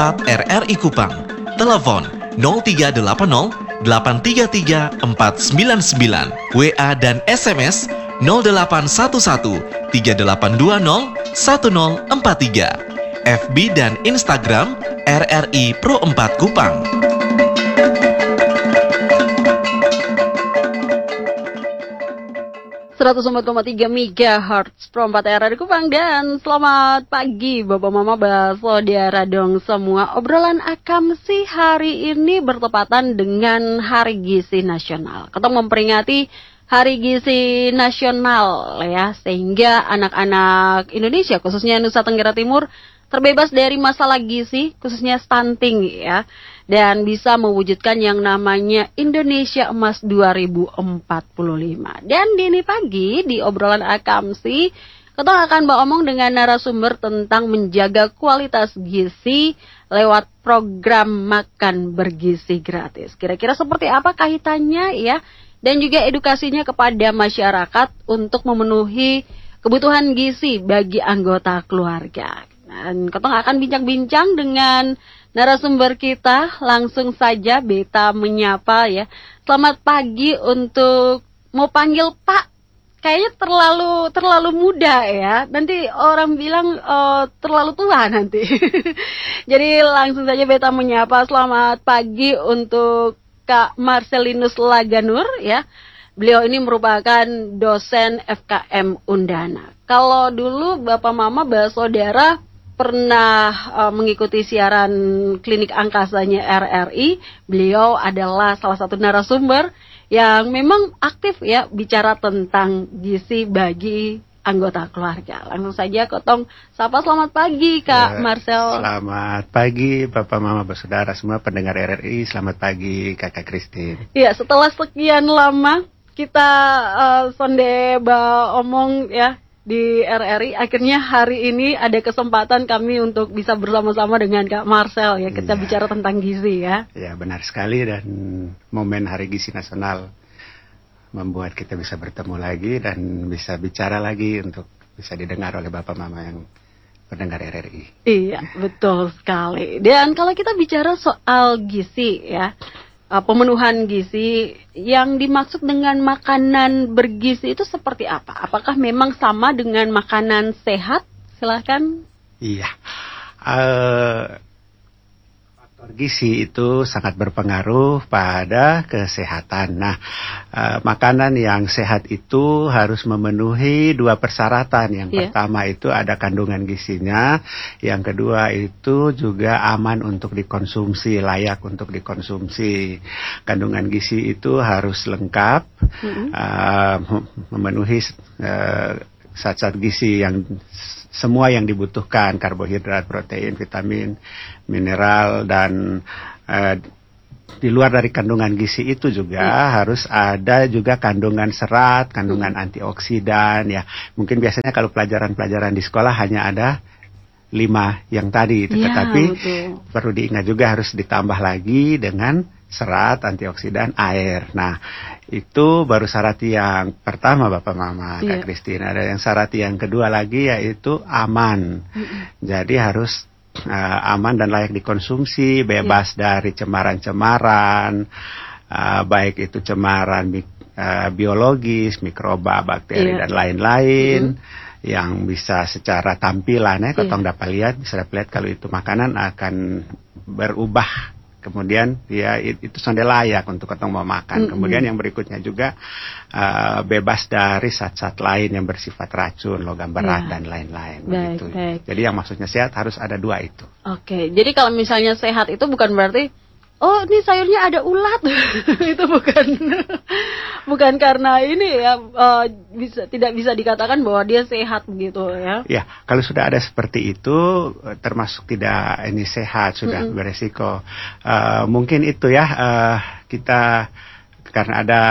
4 RRI Kupang. Telepon 0380 833 499. WA dan SMS 0811 3820 1043. FB dan Instagram RRI Pro 4 Kupang. 104,3 MHz Pro 4 RRI Kupang. Dan selamat pagi Bapak Mama Saudara dong semua. Obrolan Akamsi hari ini bertepatan dengan Hari Gizi Nasional. Kita memperingati Hari Gizi Nasional ya, sehingga anak-anak Indonesia khususnya Nusa Tenggara Timur terbebas dari masalah gizi, khususnya stunting ya, dan bisa mewujudkan yang namanya Indonesia Emas 2045. Dan di ini pagi di obrolan Akamsi, kita akan omong dengan narasumber tentang menjaga kualitas gizi lewat program makan bergizi gratis. Kira-kira seperti apa kaitannya ya, dan juga edukasinya kepada masyarakat untuk memenuhi kebutuhan gizi bagi anggota keluarga. Dan kita akan bincang-bincang dengan narasumber kita. Langsung saja Beta menyapa ya. Selamat pagi untuk mau panggil Pak. Kayaknya terlalu muda ya. Nanti orang bilang terlalu tua nanti. Jadi langsung saja Beta menyapa. Selamat pagi untuk Kak Marcelinus Laganur ya. Beliau ini merupakan dosen FKM Undana. Kalau dulu Bapak Mama Saudara pernah mengikuti siaran klinik angkasanya RRI, beliau adalah salah satu narasumber yang memang aktif ya bicara tentang gizi bagi anggota keluarga. Langsung saja Kotong sapa, selamat pagi Kak Marcel. Selamat pagi Bapak Mama Saudara semua pendengar RRI, selamat pagi Kakak Christine. Iya, setelah sekian lama kita sonde omong ya di RRI, akhirnya hari ini ada kesempatan kami untuk bisa bersama-sama dengan Kak Marcel ya, kita bicara tentang gizi ya. Ya, benar sekali, dan momen Hari Gizi Nasional membuat kita bisa bertemu lagi dan bisa bicara lagi untuk bisa didengar oleh Bapak Mama yang pendengar RRI. Iya, betul sekali. Dan kalau kita bicara soal gizi ya, pemenuhan gizi, yang dimaksud dengan makanan bergizi itu seperti apa? Apakah memang sama dengan makanan sehat? Silakan. Iya, faktor gizi itu sangat berpengaruh pada kesehatan. Nah, makanan yang sehat itu harus memenuhi dua persyaratan. Yang pertama itu ada kandungan gizinya, yang kedua itu juga aman untuk dikonsumsi, layak untuk dikonsumsi. Kandungan gizi itu harus lengkap, memenuhi zat-zat gizi yang semua yang dibutuhkan, karbohidrat, protein, vitamin, mineral, dan di luar dari kandungan gizi itu juga harus ada juga kandungan serat, kandungan antioksidan ya. Mungkin biasanya kalau pelajaran-pelajaran di sekolah hanya ada 5 yang tadi, tetapi perlu diingat juga harus ditambah lagi dengan serat, antioksidan, air. Nah, itu baru syarat yang pertama Bapak Mama, Kak Christine. Ada yang syarat yang kedua lagi yaitu aman. Jadi harus aman dan layak dikonsumsi, bebas dari cemaran-cemaran, baik itu cemaran biologis, mikroba, bakteri, dan lain-lain. Yang bisa secara tampilannya, Kotong dapat lihat, bisa dapat lihat kalau itu makanan akan berubah. Kemudian ya itu sudah layak untuk Kotong mau makan. Kemudian yang berikutnya juga bebas dari zat-zat lain yang bersifat racun, logam berat, dan lain-lain. Begitu. Jadi yang maksudnya sehat harus ada dua itu. Oke, jadi kalau misalnya sehat itu bukan berarti ini sayurnya ada ulat. Itu bukan karena ini ya, tidak bisa dikatakan bahwa dia sehat begitu ya. Ya, kalau sudah ada seperti itu termasuk tidak ini sehat, sudah beresiko. Mungkin itu ya, kita karena ada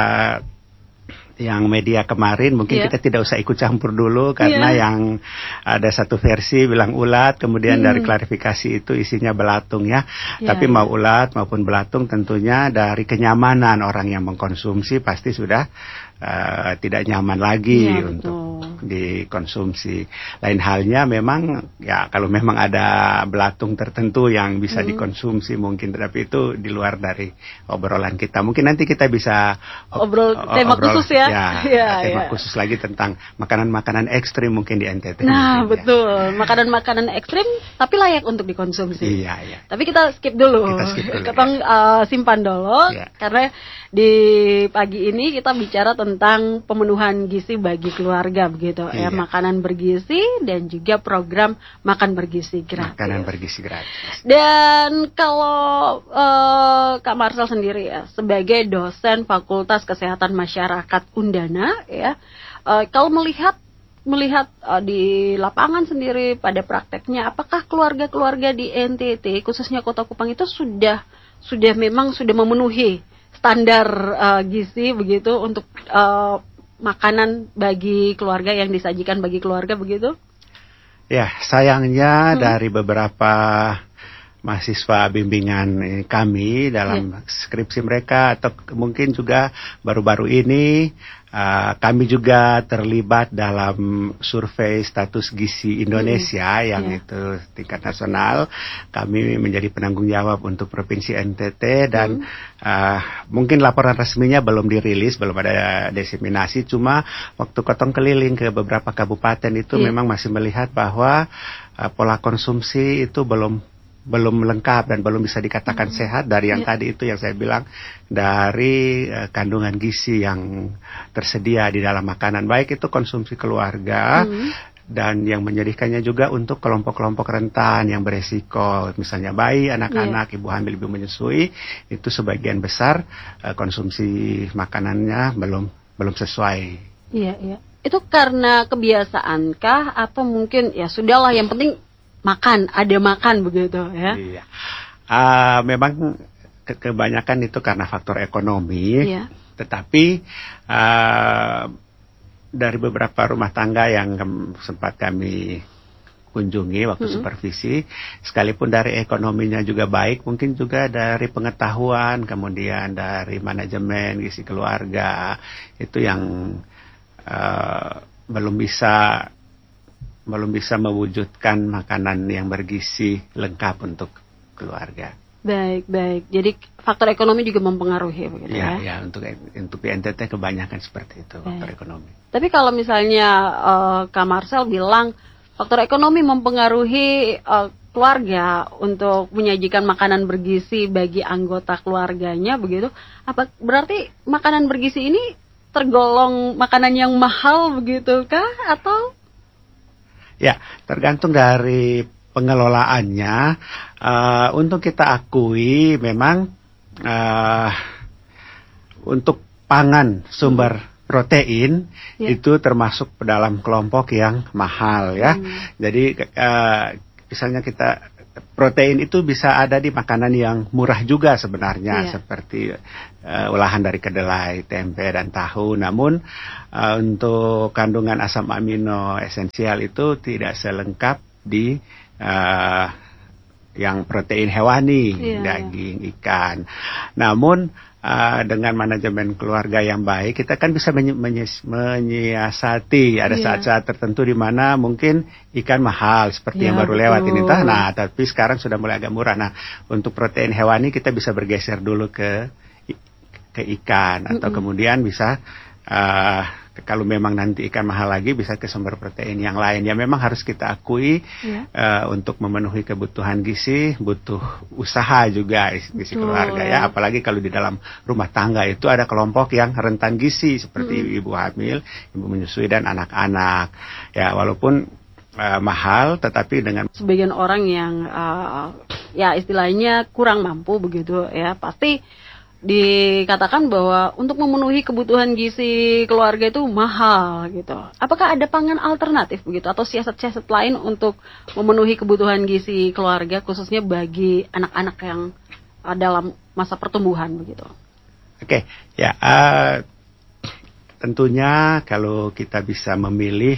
yang media kemarin, mungkin kita tidak usah ikut campur dulu, karena yang ada satu versi bilang ulat, kemudian dari klarifikasi itu isinya belatung ya. Tapi mau ulat maupun belatung tentunya dari kenyamanan orang yang mengkonsumsi pasti sudah tidak nyaman lagi Iya, untuk betul. dikonsumsi. Lain halnya memang ya kalau memang ada belatung tertentu yang bisa dikonsumsi mungkin, tapi itu di luar dari obrolan kita. Mungkin nanti kita bisa Tema khusus ya. Iya, tema iya. khusus lagi tentang makanan-makanan ekstrim mungkin di NTT. Nah, mungkin, betul. Makanan-makanan ekstrim tapi layak untuk dikonsumsi. Iya, iya. Tapi kita skip dulu. Kita skip dulu, Ketong simpan dulu Iya. karena di pagi ini kita bicara tentang pemenuhan gizi bagi keluarga begitu ya, Iya. makanan bergizi dan juga program makan bergizi gratis. Makanan bergizi gratis. Dan kalau Kak Marcel sendiri ya sebagai dosen Fakultas Kesehatan Masyarakat Undana ya, kalau melihat di lapangan sendiri pada prakteknya, apakah keluarga-keluarga di NTT khususnya Kota Kupang itu sudah memang sudah memenuhi standar gizi begitu untuk makanan bagi keluarga yang disajikan bagi keluarga begitu? Ya, sayangnya dari beberapa mahasiswa bimbingan kami dalam skripsi mereka atau mungkin juga baru-baru ini kami juga terlibat dalam survei status gizi Indonesia yang itu tingkat nasional. Kami menjadi penanggung jawab untuk Provinsi NTT dan mungkin laporan resminya belum dirilis, belum ada diseminasi. Cuma waktu Kotong keliling ke beberapa kabupaten itu memang masih melihat bahwa pola konsumsi itu belum lengkap dan belum bisa dikatakan sehat dari yang tadi itu yang saya bilang, dari kandungan gizi yang tersedia di dalam makanan, baik itu konsumsi keluarga dan yang menjadikannya juga untuk kelompok-kelompok rentan yang beresiko, misalnya bayi, anak-anak, ibu hamil, ibu menyusui, itu sebagian besar konsumsi makanannya belum sesuai. Iya, iya. Itu karena kebiasaankah atau mungkin ya sudahlah yang penting ada makan begitu ya? Iya. Memang kebanyakan itu karena faktor ekonomi. Iya. Tetapi dari beberapa rumah tangga yang sempat kami kunjungi waktu supervisi, sekalipun dari ekonominya juga baik, mungkin juga dari pengetahuan, kemudian dari manajemen gizi keluarga itu yang belum bisa mewujudkan makanan yang bergizi lengkap untuk keluarga. Baik. Jadi faktor ekonomi juga mempengaruhi begitu ya? Ya, untuk NTT kebanyakan seperti itu, faktor ekonomi. Tapi kalau misalnya Kak Marcel bilang faktor ekonomi mempengaruhi keluarga untuk menyajikan makanan bergizi bagi anggota keluarganya begitu, apa berarti makanan bergizi ini tergolong makanan yang mahal begitu kah atau? Ya, tergantung dari pengelolaannya. Untuk kita akui memang untuk pangan sumber protein itu termasuk dalam kelompok yang mahal ya. Jadi misalnya protein itu bisa ada di makanan yang murah juga sebenarnya, seperti olahan dari kedelai, tempe, dan tahu. Namun untuk kandungan asam amino esensial itu tidak selengkap di yang protein hewani, daging, ikan. Namun dengan manajemen keluarga yang baik, kita kan bisa menyiasati. Ada saat-saat tertentu di mana mungkin ikan mahal seperti yang baru lewat ini. Nah, tapi sekarang sudah mulai agak murah. Nah, untuk protein hewani kita bisa bergeser dulu ke ikan atau kemudian bisa kalau memang nanti ikan mahal lagi bisa ke sumber protein yang lain. Ya memang harus kita akui untuk memenuhi kebutuhan gizi butuh usaha juga gizi keluarga ya. Apalagi kalau di dalam rumah tangga itu ada kelompok yang rentan gizi seperti ibu hamil, ibu menyusui, dan anak-anak. Ya walaupun mahal, tetapi dengan sebagian orang yang ya istilahnya kurang mampu begitu ya, pasti dikatakan bahwa untuk memenuhi kebutuhan gizi keluarga itu mahal gitu. Apakah ada pangan alternatif begitu atau siasat-siasat lain untuk memenuhi kebutuhan gizi keluarga khususnya bagi anak-anak yang dalam masa pertumbuhan begitu? Oke, ya tentunya kalau kita bisa memilih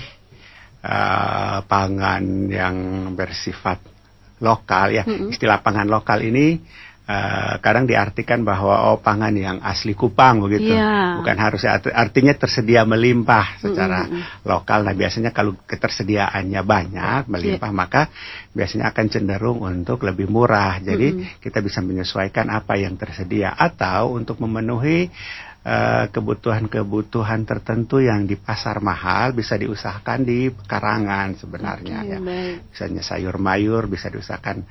pangan yang bersifat lokal ya, istilah pangan lokal ini kadang diartikan bahwa pangan yang asli Kupang begitu, bukan harus artinya tersedia melimpah secara lokal. Nah biasanya kalau ketersediaannya banyak melimpah maka biasanya akan cenderung untuk lebih murah. Jadi kita bisa menyesuaikan apa yang tersedia atau untuk memenuhi kebutuhan-kebutuhan tertentu yang di pasar mahal bisa diusahakan di pekarangan sebenarnya ya. Misalnya sayur mayur bisa diusahakan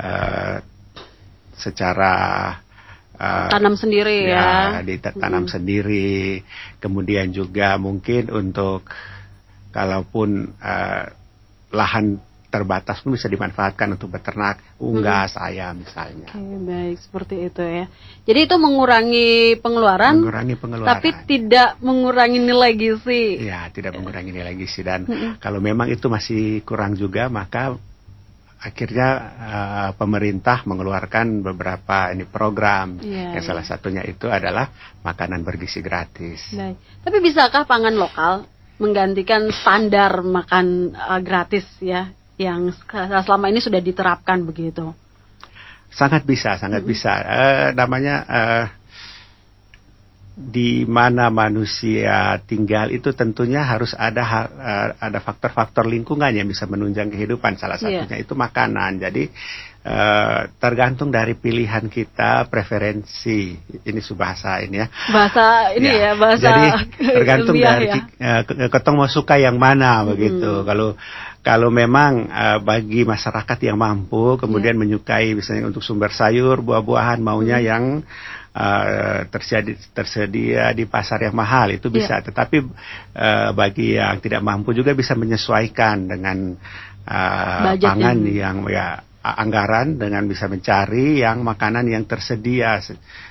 secara tanam sendiri ya. Ditanam sendiri. Kemudian juga mungkin untuk kalaupun lahan terbatas pun bisa dimanfaatkan untuk beternak unggas, ayam misalnya. Baik, seperti itu ya. Jadi itu mengurangi pengeluaran, tapi tidak mengurangi nilai gizi. Ya, tidak mengurangi nilai gizi dan kalau memang itu masih kurang juga maka akhirnya pemerintah mengeluarkan beberapa program yang salah satunya itu adalah makanan bergizi gratis. Baik. Tapi bisakah pangan lokal menggantikan standar makan gratis ya yang selama ini sudah diterapkan begitu? Sangat bisa. Namanya di mana manusia tinggal itu tentunya harus ada faktor-faktor lingkungan yang bisa menunjang kehidupan. Salah satunya itu makanan. Jadi tergantung dari pilihan kita, preferensi. Ini bahasa ini ya. Bahasa ini ya, bahasa. Jadi tergantung dari ketong mau suka yang mana begitu. Kalau memang bagi masyarakat yang mampu kemudian menyukai misalnya untuk sumber sayur, buah-buahan maunya yang tersedia di pasar yang mahal itu bisa, tetapi bagi yang tidak mampu juga bisa menyesuaikan dengan pangan yang anggaran dengan bisa mencari yang makanan yang tersedia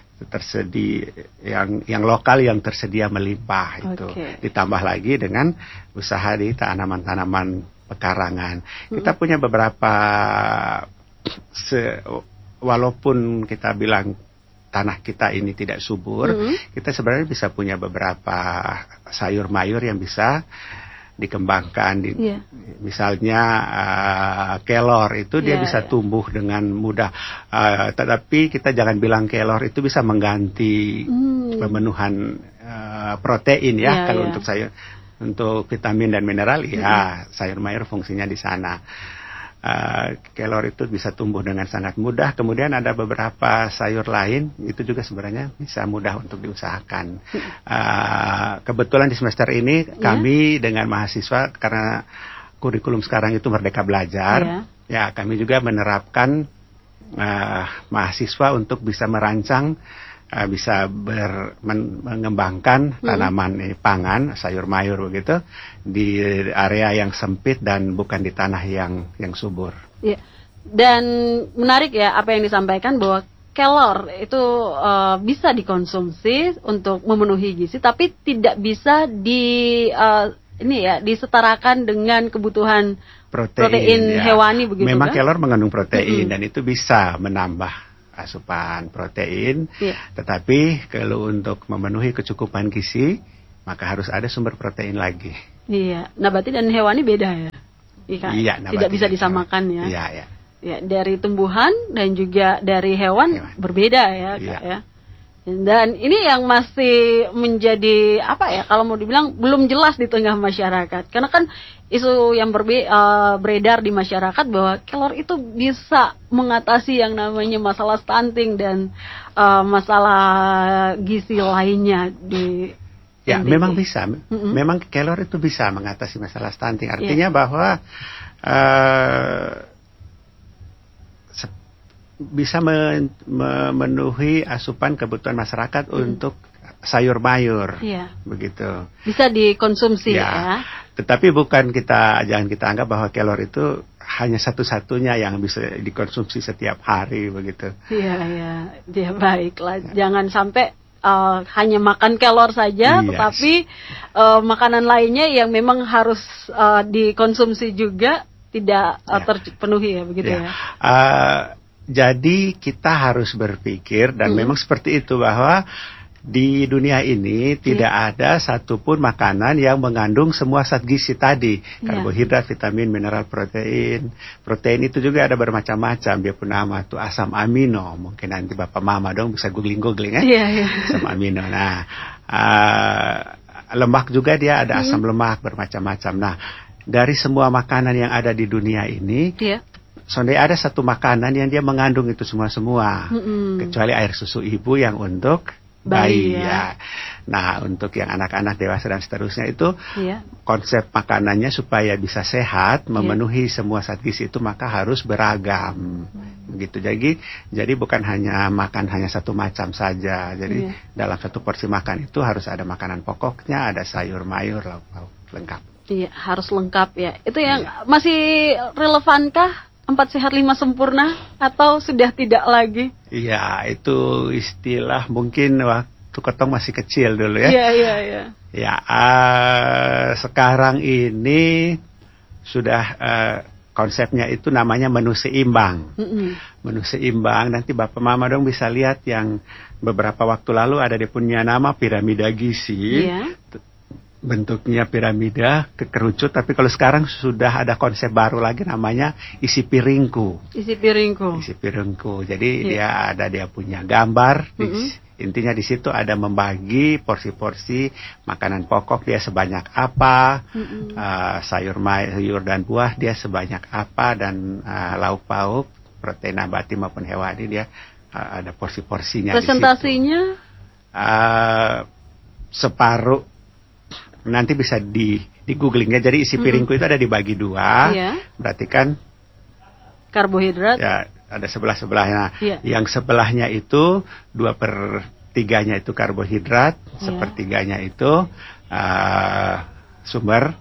yang lokal yang tersedia melimpah itu. Ditambah lagi dengan usaha di tanaman-tanaman pekarangan. Kita punya beberapa walaupun kita bilang tanah kita ini tidak subur, kita sebenarnya bisa punya beberapa sayur mayur yang bisa dikembangkan. Misalnya kelor itu dia bisa tumbuh dengan mudah. Tetapi kita jangan bilang kelor itu bisa mengganti pemenuhan protein ya. Kalau untuk sayur, untuk vitamin dan mineral sayur mayur fungsinya di sana. Kelor itu bisa tumbuh dengan sangat mudah. Kemudian ada beberapa sayur lain itu juga sebenarnya bisa mudah untuk diusahakan. Kebetulan di semester ini kami dengan mahasiswa, karena kurikulum sekarang itu Merdeka Belajar, kami juga menerapkan mahasiswa untuk bisa merancang, bisa mengembangkan tanaman pangan, sayur mayur begitu di area yang sempit dan bukan di tanah yang subur. Dan menarik ya apa yang disampaikan bahwa kelor itu bisa dikonsumsi untuk memenuhi gizi, tapi tidak bisa disetarakan dengan kebutuhan protein hewani begitu. Memang kelor mengandung protein dan itu bisa menambah asupan protein, tetapi kalau untuk memenuhi kecukupan gizi maka harus ada sumber protein lagi. Nabati dan hewani beda ya? Tidak bisa disamakan ya? Dari tumbuhan dan juga dari hewan berbeda ya, Kak, ya. Dan ini yang masih menjadi kalau mau dibilang belum jelas di tengah masyarakat, karena kan isu yang beredar di masyarakat bahwa kelor itu bisa mengatasi yang namanya masalah stunting dan masalah gizi lainnya di memang bisa. Memang kelor itu bisa mengatasi masalah stunting. Artinya bahwa bisa memenuhi asupan kebutuhan masyarakat untuk sayur mayur, begitu. Bisa dikonsumsi ya. Tetapi jangan kita anggap bahwa kelor itu hanya satu-satunya yang bisa dikonsumsi setiap hari begitu. Baiklah. Jangan sampai hanya makan kelor saja, tetapi makanan lainnya yang memang harus dikonsumsi juga tidak terpenuhi ya begitu ya. Jadi kita harus berpikir dan memang seperti itu bahwa di dunia ini tidak ada satupun makanan yang mengandung semua zat gizi tadi. Karbohidrat, vitamin, mineral, protein. Protein itu juga ada bermacam-macam. Dia pun nama tuh asam amino. Mungkin nanti Bapak Mama dong bisa googling ya. Asam amino. Nah, lemak juga dia ada asam lemak bermacam-macam. Nah, dari semua makanan yang ada di dunia ini, seandainya ada satu makanan yang dia mengandung itu semua-semua, kecuali air susu ibu yang untuk bayi ya. Nah, untuk yang anak-anak, dewasa dan seterusnya itu konsep makanannya supaya bisa sehat, memenuhi semua zat gizi itu maka harus beragam. Begitu. Jadi bukan hanya makan hanya satu macam saja. Jadi dalam satu porsi makan itu harus ada makanan pokoknya, ada sayur mayur, lauk-lauk lengkap. Iya, harus lengkap ya. Itu yang masih relevankah? 4 sehat 5 sempurna atau sudah tidak lagi? Iya, itu istilah mungkin waktu Ketong masih kecil dulu ya. Iya. Ya, sekarang ini sudah konsepnya itu namanya menu seimbang. Menu seimbang, nanti Bapak Mama dong bisa lihat yang beberapa waktu lalu ada dia punya nama piramida gizi. Bentuknya piramida kerucut, tapi kalau sekarang sudah ada konsep baru lagi namanya isi piringku. Isi piringku. Jadi dia punya gambar. Intinya di situ ada membagi porsi-porsi makanan pokok dia sebanyak apa, sayur dan buah dia sebanyak apa, dan lauk pauk protein nabati maupun hewani dia ada porsi-porsinya. Presentasinya di situ. Separuh. Nanti bisa di googling ya. Jadi isi piringku itu ada dibagi 2. Berarti kan karbohidrat. Ya, ada sebelah-sebelahnya. Yang sebelahnya itu 2/3 itu karbohidrat, 1/3 itu sumber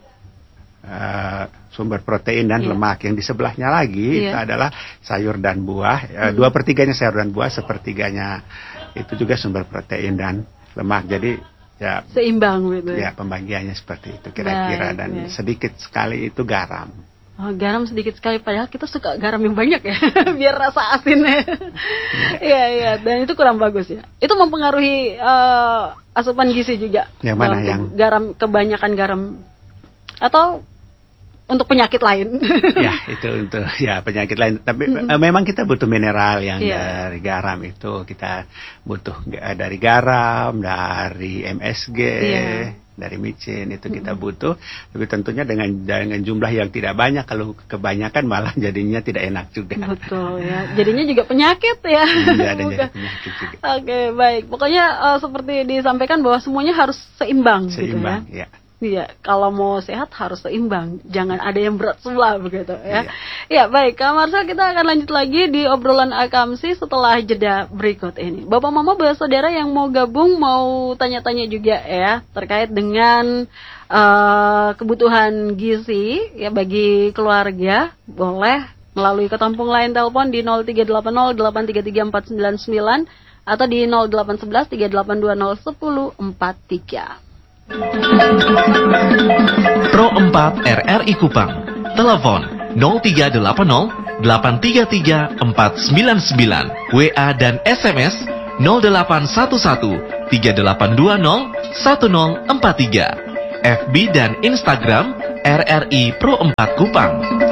protein dan lemak. Yang di sebelahnya lagi itu adalah sayur dan buah. 2/3 sayur dan buah, 1/3 itu juga sumber protein dan lemak. Jadi ya seimbang gitu. Ya, pembagiannya seperti itu kira-kira. Dan sedikit sekali itu garam. Oh, garam sedikit sekali, padahal kita suka garam yang banyak ya. Biar rasa asinnya. Iya, dan itu kurang bagus ya. Itu mempengaruhi asupan gizi juga. Yang mana yang garam, kebanyakan garam atau untuk penyakit lain? Ya, itu untuk penyakit lain. Tapi memang kita butuh mineral yang dari garam itu. Kita butuh dari garam, dari MSG, dari micin itu kita butuh. Tapi tentunya dengan jumlah yang tidak banyak. Kalau kebanyakan malah jadinya tidak enak juga. Betul ya. Jadinya juga penyakit ya. Iya, ada jadi penyakit juga. Oke, baik. Pokoknya seperti disampaikan bahwa semuanya harus seimbang. Seimbang, gitu ya. Iya, kalau mau sehat harus seimbang, jangan ada yang berat sebelah begitu ya. Ya, baik, Kak Marcel, kita akan lanjut lagi di obrolan Akamsi setelah jeda berikut ini. Bapak Mama, saudara yang mau gabung, mau tanya-tanya juga ya terkait dengan kebutuhan gizi ya bagi keluarga, boleh melalui ketompong line telepon di 0380 833 499 atau di 0811 3820 1043. Pro 4 RRI Kupang. Telepon 0380 833 499. WA dan SMS 0811 3820 1043. FB dan Instagram RRI Pro 4 Kupang.